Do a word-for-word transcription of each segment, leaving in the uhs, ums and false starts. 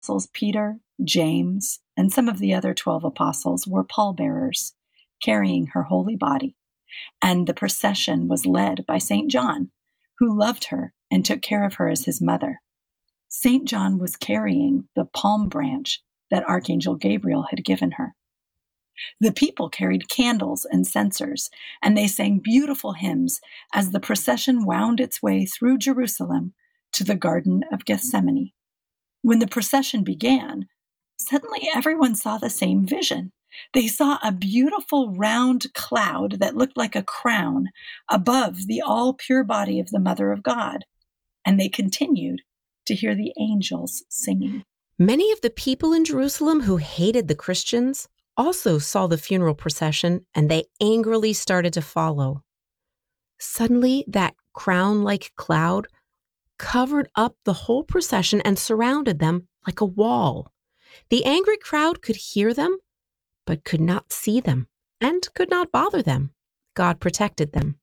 apostles Peter, James, and some of the other twelve apostles were pallbearers, carrying her holy body, and the procession was led by Saint John, who loved her and took care of her as his mother. Saint John was carrying the palm branch that Archangel Gabriel had given her. The people carried candles and censers, and they sang beautiful hymns as the procession wound its way through Jerusalem to the Garden of Gethsemane. When the procession began, suddenly everyone saw the same vision. They saw a beautiful round cloud that looked like a crown above the all-pure body of the Mother of God, and they continued to hear the angels singing. Many of the people in Jerusalem who hated the Christians also saw the funeral procession, and they angrily started to follow. Suddenly, that crown-like cloud covered up the whole procession and surrounded them like a wall. The angry crowd could hear them, but could not see them and could not bother them. God protected them.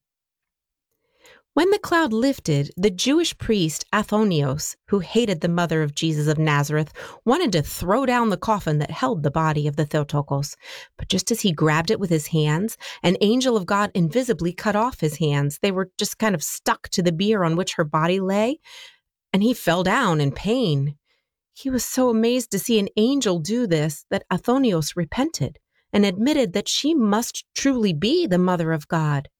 When the cloud lifted, the Jewish priest Athonios, who hated the mother of Jesus of Nazareth, wanted to throw down the coffin that held the body of the Theotokos. But just as he grabbed it with his hands, an angel of God invisibly cut off his hands. They were just kind of stuck to the bier on which her body lay, and he fell down in pain. He was so amazed to see an angel do this that Athonios repented and admitted that she must truly be the Mother of God.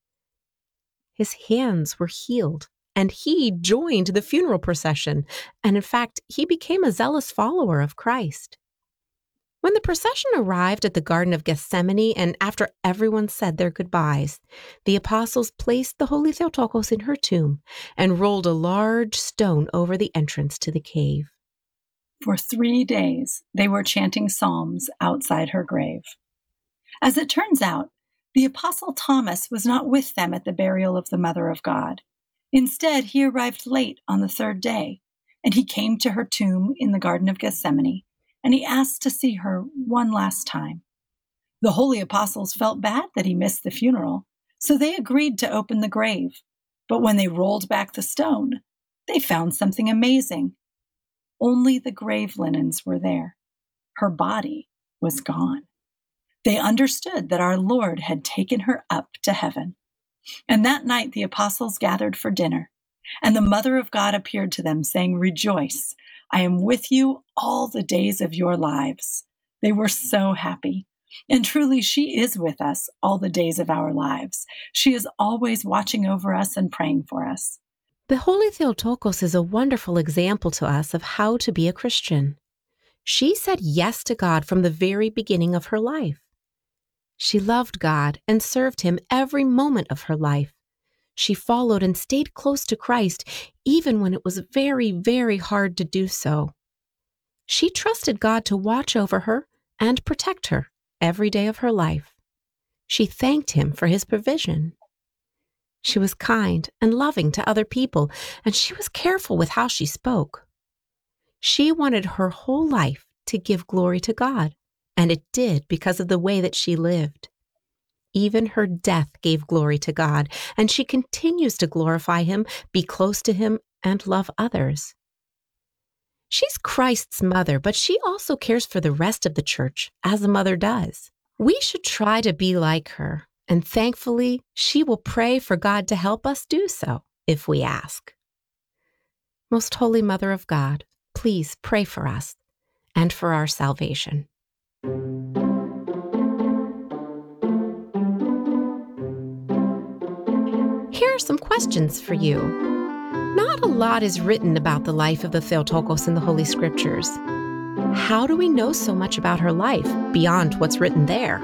His hands were healed, and he joined the funeral procession, and in fact, he became a zealous follower of Christ. When the procession arrived at the Garden of Gethsemane, and after everyone said their goodbyes, the apostles placed the Holy Theotokos in her tomb and rolled a large stone over the entrance to the cave. For three days, they were chanting psalms outside her grave. As it turns out, the Apostle Thomas was not with them at the burial of the Mother of God. Instead, he arrived late on the third day, and he came to her tomb in the Garden of Gethsemane, and he asked to see her one last time. The holy apostles felt bad that he missed the funeral, so they agreed to open the grave. But when they rolled back the stone, they found something amazing. Only the grave linens were there. Her body was gone. They understood that our Lord had taken her up to heaven. And that night the apostles gathered for dinner, and the Mother of God appeared to them, saying, "Rejoice, I am with you all the days of your lives." They were so happy. And truly, she is with us all the days of our lives. She is always watching over us and praying for us. The Holy Theotokos is a wonderful example to us of how to be a Christian. She said yes to God from the very beginning of her life. She loved God and served him every moment of her life. She followed and stayed close to Christ, even when it was very, very hard to do so. She trusted God to watch over her and protect her every day of her life. She thanked him for his provision. She was kind and loving to other people, and she was careful with how she spoke. She wanted her whole life to give glory to God, and it did because of the way that she lived. Even her death gave glory to God, and she continues to glorify him, be close to him, and love others. She's Christ's mother, but she also cares for the rest of the church, as a mother does. We should try to be like her, and thankfully, she will pray for God to help us do so, if we ask. Most Holy Mother of God, please pray for us and for our salvation. Here are some questions for you. Not a lot is written about the life of the Theotokos in the Holy Scriptures. How do we know so much about her life beyond what's written there?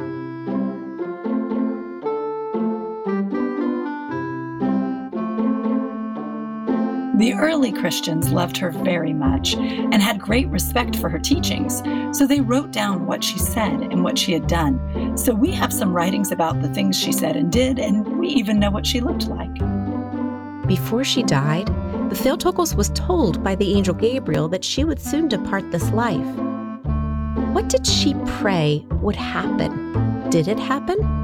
The early Christians loved her very much and had great respect for her teachings, so they wrote down what she said and what she had done. So we have some writings about the things she said and did, and we even know what she looked like. Before she died, the Theotokos was told by the angel Gabriel that she would soon depart this life. What did she pray would happen? Did it happen?